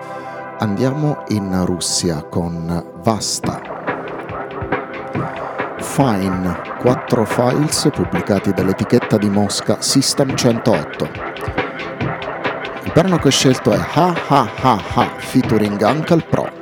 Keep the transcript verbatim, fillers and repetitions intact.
Andiamo in Russia con Vasta. Fine, quattro files pubblicati dall'etichetta di Mosca System centootto. Il brano che ho scelto è Ha Ha Ha Ha featuring Uncle Pro.